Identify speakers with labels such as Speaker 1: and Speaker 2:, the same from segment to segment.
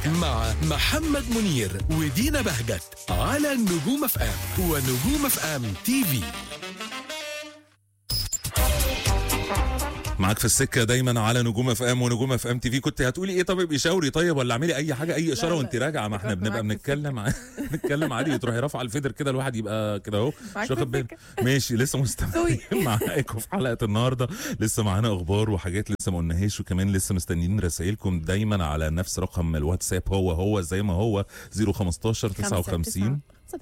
Speaker 1: مع محمد منير ودينا بهجت على نجوم اف ام ونجوم اف ام تي في.
Speaker 2: معاك في السكه دايما على نجوم اف ام ونجوم اف ام تي في. كنت هتقولي ايه؟ طب شاوري طيب ولا اعملي اي حاجه، اي اشاره وانت راجعه. ما احنا بنبقى بنتكلم عادي، تروحي رافعه الفيدر كده الواحد يبقى كده اهو مش واخد باله. ماشي، لسه مستمرين معاكم في حلقه النهارده. لسه معانا اخبار وحاجات لسه ما قلناهاش، وكمان لسه مستنيين رسائلكم دايما على نفس رقم الواتساب، هو زي ما هو 015 59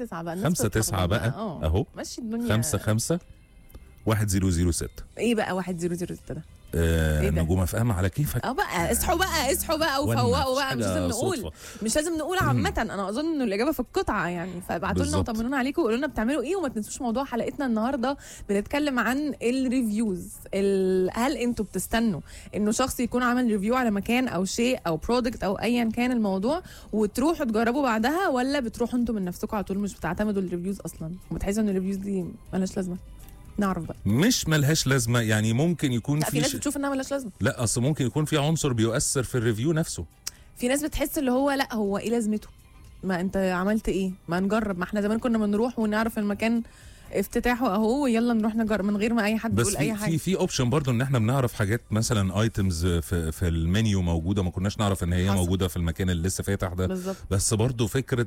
Speaker 2: 5 بقى اهو
Speaker 3: ماشي الدنيا
Speaker 2: 5 1006.
Speaker 3: ايه بقى 1006 ده؟
Speaker 2: نجوم اف ام على كيفك.
Speaker 3: بقى اصحوا بقى وفوقوا بقى. مش لازم نقول عامه. انا اظن انه الاجابه في القطعه يعني. فابعتوا لنا وطمنونا عليكم وقولوا لنا بتعملوا ايه. وما تنسوش موضوع حلقتنا النهارده بنتكلم عن الريفيوز. هل انتوا بتستنوا انه شخص يكون عمل ريفيو على مكان او شيء او برودكت او ايا كان الموضوع وتروحوا تجربوا بعدها، ولا بتروحوا انتوا من نفسكم على طول مش بتعتمدوا الريفيوز اصلا وبتحسوا ان الريفيوز دي مالهاش لازمه؟ نعرف بقى.
Speaker 2: مش ملهاش لازمه يعني، ممكن يكون
Speaker 3: في ناس بتشوف انها ملهاش لازمه.
Speaker 2: لا اصل ممكن يكون في عنصر بيؤثر في الريفيو نفسه.
Speaker 3: في ناس بتحس اللي هو لا هو ايه لازمته، ما انت عملت ايه، ما نجرب. ما احنا زمان كنا بنروح ونعرف المكان افتتاحه اهو يلا نروح نجرب من غير ما اي حد يقول اي حاجه.
Speaker 2: بس في اوبشن برضو ان احنا بنعرف حاجات مثلا ايتمز في المنيو موجوده ما كناش نعرف ان هي موجوده في المكان اللي لسه فاتح ده بالزبط. بس برضو فكره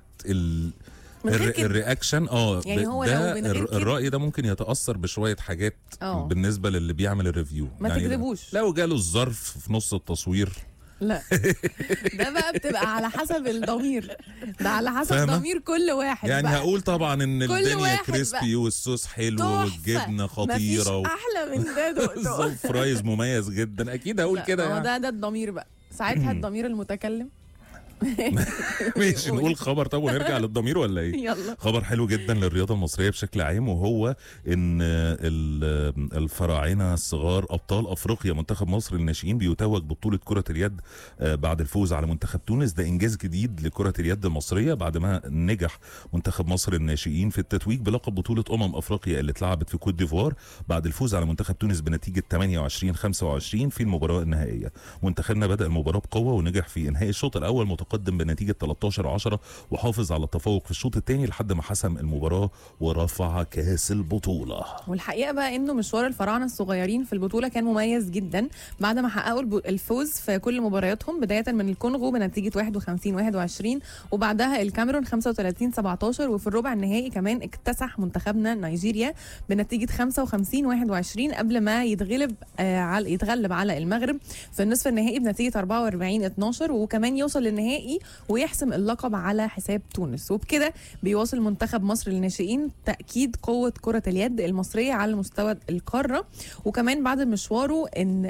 Speaker 2: الرياكشن
Speaker 3: يعني هو
Speaker 2: ده الرأي ده ممكن يتأثر بشوية حاجات بالنسبة للي بيعمل الريفيو.
Speaker 3: ما يعني تكذبوش
Speaker 2: لو جاله الظرف في نص التصوير
Speaker 3: لا ده بقى بتبقى على حسب الضمير، ده على حسب ضمير كل واحد
Speaker 2: يعني
Speaker 3: بقى.
Speaker 2: هقول طبعا ان الدنيا كريسبي والصوص حلو والجبنه خطيره
Speaker 3: مفيش احلى من ده دقته
Speaker 2: فرايز مميز جدا، اكيد هقول كده يعني.
Speaker 3: ده الضمير بقى ساعتها الضمير المتكلم.
Speaker 2: ماشي نقول خبر طب ونرجع للضمير ولا ايه؟
Speaker 3: يلا.
Speaker 2: خبر حلو جدا للرياضه المصريه بشكل عام، وهو ان الفراعنه الصغار ابطال افريقيا منتخب مصر للناشئين بيتوج ببطوله كره اليد بعد الفوز على منتخب تونس. ده انجاز جديد لكره اليد المصريه بعد ما نجح منتخب مصر للناشئين في التتويج بلقب بطوله افريقيا اللي اتلعبت في كوت ديفوار بعد الفوز على منتخب تونس بنتيجه 28-25 في المباراه النهائيه. منتخبنا بدا المباراه بقوه ونجح في انهاء الشوط الاول متقدم بنتيجه 13-10 وحافظ على التفوق في الشوط الثاني لحد ما حسم المباراه ورفع كاس البطوله.
Speaker 3: والحقيقه بقى انه مشوار الفراعنه الصغيرين في البطوله كان مميز جدا بعد ما حققوا الفوز في كل مبارياتهم، بدايه من الكونغو بنتيجه 51-21 وبعدها الكاميرون 35-17 وفي الربع النهائي كمان اكتسح منتخبنا نيجيريا بنتيجه 55-21 قبل ما يتغلب على المغرب في النصف النهائي بنتيجه 44-12 وكمان يوصل للنهائي ويحسم اللقب على حساب تونس. وبكده بيواصل منتخب مصر للناشئين تأكيد قوة كرة اليد المصرية على مستوى القارة. وكمان بعد مشوار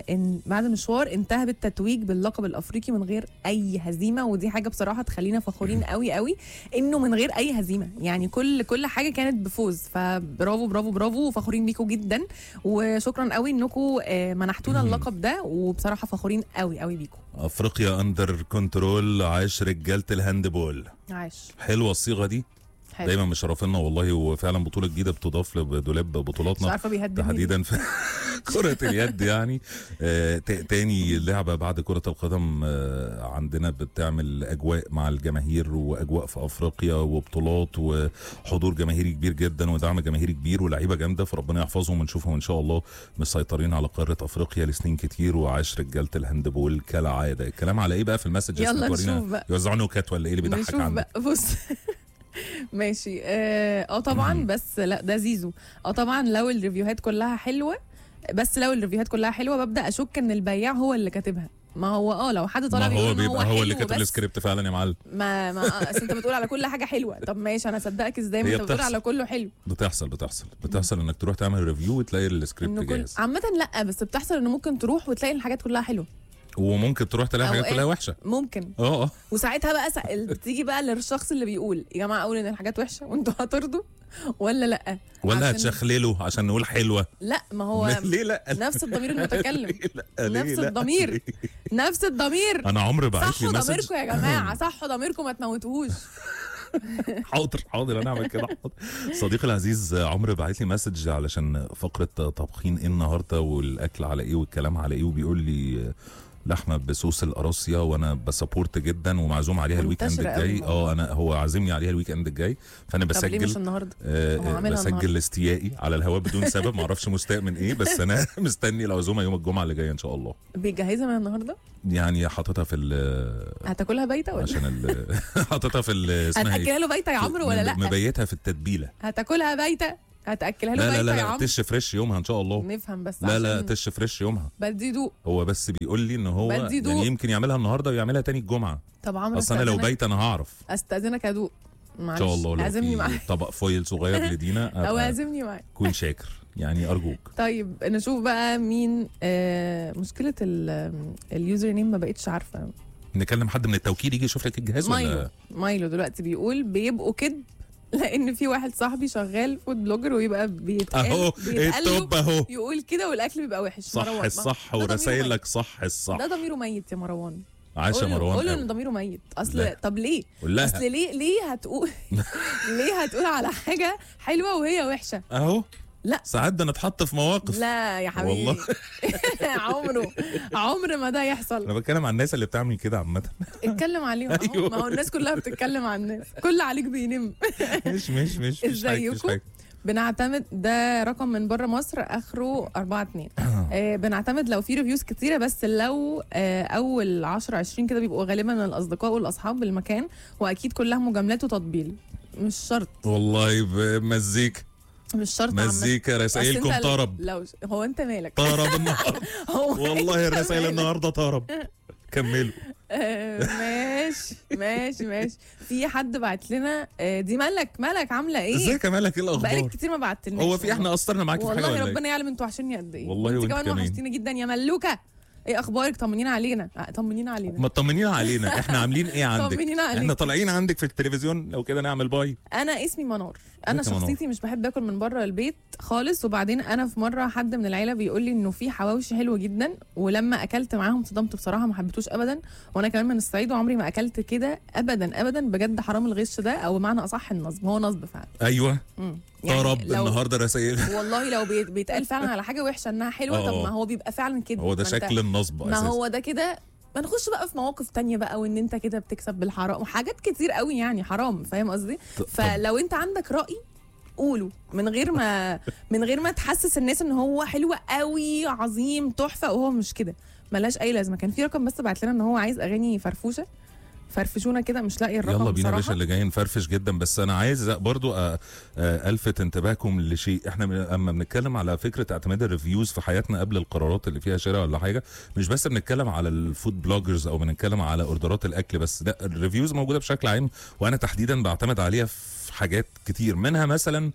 Speaker 3: انتهى بالتتويج باللقب الأفريقي من غير أي هزيمة، ودي حاجة بصراحة تخلينا فخورين قوي قوي إنه من غير أي هزيمة، يعني كل حاجة كانت بفوز. فبرافو برافو برافو وفخورين بيكم جدا وشكرا قوي إنكم منحتونا اللقب ده، وبصراحة فخورين قوي قوي بيكم.
Speaker 2: افريقيا اندر كنترول. عاش رجاله الهاندبول.
Speaker 3: عاش.
Speaker 2: حلوه الصيغه دي حلو. دايما مشرفينا والله، وفعلا بطوله جديده بتضاف لدولاب بطولاتنا تحديدا في كره اليد يعني. تاني لعبه بعد كره القدم عندنا بتعمل اجواء مع الجماهير واجواء في افريقيا وبطولات وحضور جماهيري كبير جدا ودعم جماهيري كبير ولاعيبه جامده، فربنا يحفظهم ونشوفهم ان شاء الله مسيطرين على قاره افريقيا لسنين كتير. وعاش رجاله الهاندبول كالعاده. الكلام على ايه بقى في المسج؟
Speaker 3: يلا نشوف بقى.
Speaker 2: يوزعوا نكت ولا ايه اللي بيضحك عندك؟
Speaker 3: بص ماشي. طبعا بس لا ده زيزو. طبعا لو الريفيوهات كلها حلوه، بس لو الريفيوهات كلها حلوه ببدا اشك ان البياع هو اللي كاتبها. ما هو لو حد طلع
Speaker 2: بيقول هو اللي كاتب السكريبت فعلا يا معلم.
Speaker 3: ما اصل انت بتقول على كل حاجه حلوه. طب ماشي انا اصدقك ازاي ما انت بتقول على كله حلو؟ بتحصل انك تروح تعمل ريفيو وتلاقي السكريبت جاهز. عامه لا بس بتحصل انه ممكن تروح وتلاقي الحاجات كلها حلوه
Speaker 2: وممكن تروح تلاقي حاجات كلها وحشه.
Speaker 3: ممكن وساعتها بقى تيجي بقى للشخص اللي بيقول يا جماعه اقول ان الحاجات وحشه وانتوا هترضوا ولا لا،
Speaker 2: ولا هتشخللوا عشان نقول حلوه؟
Speaker 3: لا ما هو
Speaker 2: ليه لا؟
Speaker 3: نفس الضمير المتكلم.
Speaker 2: نفس
Speaker 3: الضمير نفس الضمير.
Speaker 2: انا عمري بعت لي مسج.
Speaker 3: صحوا ضميركم يا جماعه، صحوا ضميركم ما تموتوهوش.
Speaker 2: حاضر انا اعمل كده. صديقي العزيز عمرو بعت لي مسج علشان فقره طبخين ايه النهارده والاكل على ايه والكلام على ايه، وبيقول لي لحمه بصوص القراصيه، وانا بسبورت جدا ومعزوم عليها الويك اند الجاي. هو عازمني عليها الويك اند الجاي، فانا
Speaker 3: طب ليه مش
Speaker 2: بسجل
Speaker 3: النهارده؟
Speaker 2: بسجل استيائي على الهواء بدون سبب، معرفش مستاء من ايه، بس انا مستني العزومه يوم الجمعه اللي جايه ان شاء الله.
Speaker 3: بيجهزها من النهارده؟
Speaker 2: يعني حاططها في
Speaker 3: هتاكلها بايته ولا
Speaker 2: عشان حاططها في هتاكلها
Speaker 3: هتاكلها له بايته يا عمرو ولا لا؟
Speaker 2: مبيتها في التتبيله.
Speaker 3: هتاكلها بايته؟ هتاكلها له
Speaker 2: لا
Speaker 3: بايته
Speaker 2: لا
Speaker 3: يا
Speaker 2: لا
Speaker 3: عمرو؟
Speaker 2: تش فريش يومها ان شاء الله.
Speaker 3: نفهم بس
Speaker 2: لا تش فريش يومها.
Speaker 3: بدي دوق.
Speaker 2: هو بس بيقول لي ان هو
Speaker 3: يعني
Speaker 2: يمكن يعملها النهارده ويعملها تاني الجمعه.
Speaker 3: طب عمرو
Speaker 2: اصل انا لو بايت انا هعرف.
Speaker 3: استاذنك ادوق
Speaker 2: ان شاء الله. لو
Speaker 3: عازمني معاك
Speaker 2: طبق فويل صغير لدينا
Speaker 3: او عازمني معاك
Speaker 2: كون شاكر يعني ارجوك.
Speaker 3: طيب نشوف بقى مين. مشكله اليوزر نيم ما بقتش عارفه.
Speaker 2: نكلم حد من التوكيل يجي يشوف لك الجهاز ولا
Speaker 3: مايلو دلوقتي بيقول بيبقوا كده، لان في واحد صاحبي شغال فود بلوجر ويبقى
Speaker 2: اهو التوب اهو
Speaker 3: يقول كده والاكل بيبقى وحش.
Speaker 2: صح الصح ورسايلك صح الصح.
Speaker 3: ده ضميره ميت يا مروان.
Speaker 2: عاش يا مروان.
Speaker 3: قول ان ضميره ميت. اصل طب ليه؟ اصل ليه هتقول ليه هتقول على حاجه حلوه وهي وحشه؟
Speaker 2: اهو
Speaker 3: لا
Speaker 2: ساعات بنتحط في مواقف.
Speaker 3: لا يا حبيبي والله عمر ما ده يحصل.
Speaker 2: انا بتكلم عن الناس اللي بتعمل كده عامه.
Speaker 3: اتكلم عليهم. أيوه. ما هو الناس كلها بتتكلم عن الناس، كل عليك بينم.
Speaker 2: مش
Speaker 3: ازيكم؟ بنعتمد ده رقم من بره مصر اخره 42. بنعتمد لو في ريفيوز كتيره، بس لو اول 10 20 كده بيبقوا غالبا من الاصدقاء والاصحاب بالمكان، واكيد كلها مجاملات وتطبيل. مش شرط
Speaker 2: والله بمزيكا.
Speaker 3: مش شرط
Speaker 2: مزيكا. رسائلكم طرب.
Speaker 3: لو هو انت مالك
Speaker 2: طرب النهارده. والله الرسائل النهارده طرب. كملوا.
Speaker 3: ماشي. في حد بعت لنا دي مالك عامله ايه؟
Speaker 2: ازيك يا مالك؟ ايه الاخبار؟
Speaker 3: بقالك كتير ما بعتلناش.
Speaker 2: هو في احنا قصرنا معاكي في حاجه
Speaker 3: والله ربنا يعلم انتوا وحشني قد ايه.
Speaker 2: والله
Speaker 3: انت كمان وحشتيني جدا يا ملوكه. ايه اخبارك؟ طمنينا علينا.
Speaker 2: ما تطمنينا علينا. احنا عاملين ايه عندك؟
Speaker 3: طمنينا علينا.
Speaker 2: احنا طالعين عندك في التلفزيون لو كده نعمل باي.
Speaker 3: انا اسمي منار. انا شخصيتي مش بحب اكل من بره البيت خالص. وبعدين انا في مره حد من العيله بيقول لي انه في حواوشي حلو جدا، ولما اكلت معاهم صدمت بصراحه، ما حبيتوش ابدا. وانا كمان من الصعيد وعمري ما اكلت كده ابدا بجد. حرام الغش ده، او بمعنى اصح النصب. هو نصب فعلا.
Speaker 2: ايوه طرب يعني النهارده رسائل.
Speaker 3: والله لو بيتقال فعلا على حاجه وحشه انها حلوه، طب ما هو بيبقى فعلا كده.
Speaker 2: هو ده شكل النصب.
Speaker 3: ما هو ده كده. ما نخش بقى في مواقف تانية بقى، وان انت كده بتكسب بالحرام وحاجات كتير قوي يعني حرام. فاهم قصدي؟ فلو انت عندك رأي قوله من غير ما تحسس الناس ان هو حلو قوي عظيم تحفه، وهو مش كده. ملاش اي لازمه. كان في رقم بس بعت لنا ان هو عايز اغاني فرفوشه. فرفشونا كده، مش لاقي الرقم.
Speaker 2: يلا بينا يا باشا،
Speaker 3: بصراحة.
Speaker 2: اللي جاي نفرفش جدا. بس انا عايز برضو الفت انتباهكم لشيء. احنا اما بنتكلم على فكره اعتماد الريفيوز في حياتنا قبل القرارات اللي فيها شراء ولا حاجه، مش بس بنتكلم على الفود بلوجرز او بنتكلم على اوردرات الاكل بس. لا، الريفيوز موجوده بشكل عام، وانا تحديدا بعتمد عليها في حاجات كتير. منها مثلا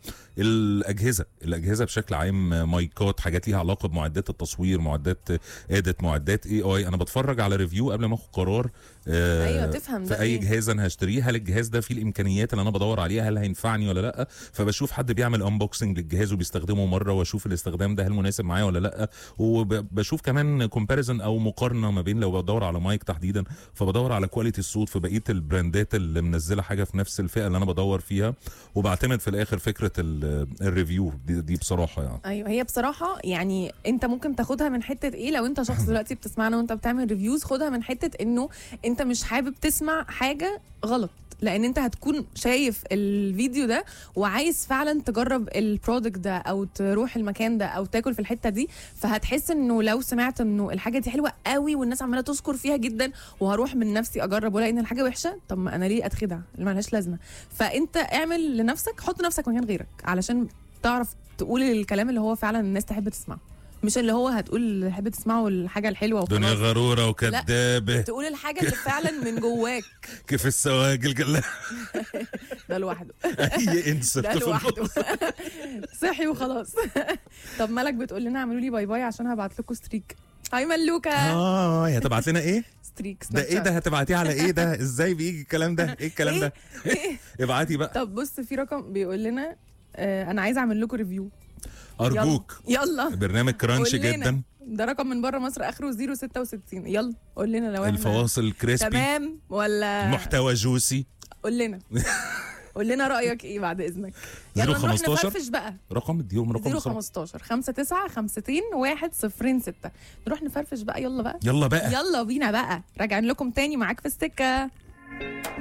Speaker 2: الاجهزه بشكل عام، مايكات، حاجات ليها علاقه بمعدات التصوير، معدات اديت، معدات اي. انا بتفرج على ريفيو قبل ما اخد قرار.
Speaker 3: ايوه تفهم
Speaker 2: في اي جهاز انا هشتريه. هل الجهاز ده فيه الامكانيات اللي انا بدور عليها؟ هل هينفعني ولا لا؟ فبشوف حد بيعمل انبوكسنج للجهاز وبيستخدمه مره، واشوف الاستخدام ده هل مناسب معايا ولا لا. وبشوف كمان كومباريزن او مقارنه ما بين، لو بدور على مايك تحديدا فبدور على كواليتي الصوت في بقيه البراندات اللي منزله حاجه في نفس الفئه اللي انا بدور فيها. وبعتمد في الاخر فكره الريفيو دي بصراحه يعني.
Speaker 3: ايوه هي بصراحه يعني انت ممكن تاخدها من حته ايه. لو انت شخص دلوقتي بتسمعنا وانت بتعمل ريفيوز، خدها من حته انه انت مش حابب تسمع حاجه غلط، لان انت هتكون شايف الفيديو ده وعايز فعلا تجرب البرودكت ده او تروح المكان ده او تاكل في الحته دي. فهتحس انه لو سمعت انه الحاجه دي حلوه قوي والناس عماله تشكر فيها جدا، وهروح من نفسي اجرب ولا ان الحاجه وحشه، طب ما انا ليه اتخدع؟ اللي مالهاش لازمه. فانت اعمل لنفسك، حط نفسك مكان غيرك علشان تعرف تقول الكلام اللي هو فعلا الناس تحب تسمعه، مش اللي هو هتقول اللي تحب تسمعه الحاجه الحلوه وخلاص.
Speaker 2: دنيا غروره وكدابه.
Speaker 3: تقول الحاجه اللي فعلا من جواك.
Speaker 2: كيف السواقل قال
Speaker 3: ده لوحده.
Speaker 2: اي انسى
Speaker 3: ده لوحده. صحي وخلاص. طب مالك بتقول لنا اعملوا لي باي باي عشان هبعت لكم ستريك. هاي ملوكه.
Speaker 2: هي هتبعت لنا ايه؟
Speaker 3: ستريك.
Speaker 2: ده ايه ده؟ هتبعتيه على ايه ده؟ ازاي بيجي الكلام ده؟ ايه الكلام ده؟ ابعتي بقى.
Speaker 3: طب بص، في رقم بيقول لنا انا عايز اعمل لكم ريفيو.
Speaker 2: ارجوك.
Speaker 3: يلا.
Speaker 2: برنامج كرانش جدا.
Speaker 3: ده رقم من بره مصر اخره 066. يلا قول لنا لو
Speaker 2: الفواصل كريسبي
Speaker 3: تمام ولا
Speaker 2: المحتوى جوسي.
Speaker 3: قول لنا قول لنا رايك ايه بعد اذنك. يلا نروح
Speaker 2: 015
Speaker 3: نفرفش بقى.
Speaker 2: رقم اديهم رقم
Speaker 3: 015 59 52 106. نروح نفرفش بقى. يلا بقى
Speaker 2: يلا بقى
Speaker 3: يلا بينا بقى. راجعين لكم تاني معاك في السكه.